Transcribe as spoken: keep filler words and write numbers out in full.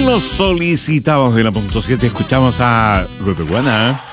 Lo solicitamos en la punto siete. Escuchamos a Rupebuena